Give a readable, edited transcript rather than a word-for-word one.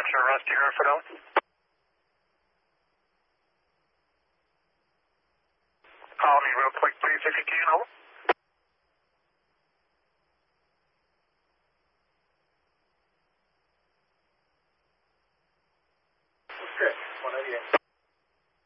Roger, Rusty Herford. Call me real quick, please, if you can. Over.